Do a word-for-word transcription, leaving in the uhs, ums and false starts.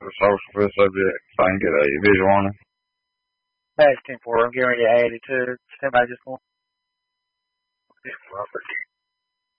the social for the subject so I can get a visual on it. That's ten four. I'm getting ready to add it to somebody just want this property.